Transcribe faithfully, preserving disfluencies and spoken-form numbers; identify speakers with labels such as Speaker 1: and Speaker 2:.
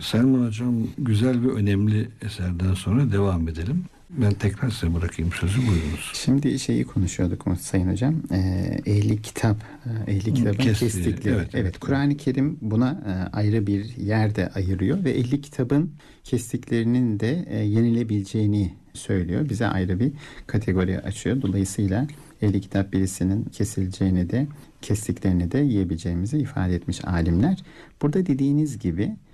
Speaker 1: Selman Hocam, güzel ve önemli eserden sonra devam edelim. Ben tekrar size bırakayım sözü, buyurunuz.
Speaker 2: Şimdi şeyi konuşuyorduk mu Sayın Hocam? Ee, ehli kitap, e, ehli kitabın
Speaker 1: Kestiği,
Speaker 2: kestikleri.
Speaker 1: evet,
Speaker 2: Evet,
Speaker 1: evet,
Speaker 2: Kur'an-ı Kerim buna e, ayrı bir yerde ayırıyor ve ehli kitabın kestiklerinin de e, yenilebileceğini söylüyor. Bize ayrı bir kategori açıyor. Dolayısıyla ehli kitap birisinin kesileceğini de kestiklerini de yiyebileceğimizi ifade etmiş alimler. Burada dediğiniz gibi